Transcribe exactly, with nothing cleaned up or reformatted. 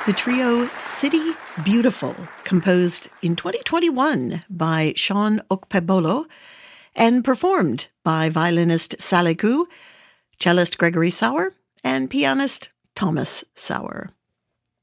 The trio City Beautiful, composed in twenty twenty-one by Sean Okpebolo and performed by violinist Sally Koo, cellist Gregory Sauer, and pianist Thomas Sauer.